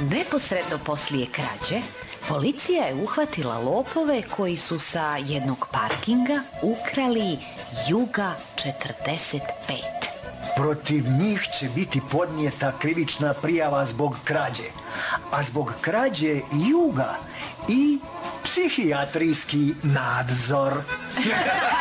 Neposredno poslije krađe, policija je uhvatila lopove koji su sa jednog parkinga ukrali Juga 45. Protiv njih će biti podnijeta krivična prijava zbog krađe, a zbog krađe Juga i psihijatrijski nadzor.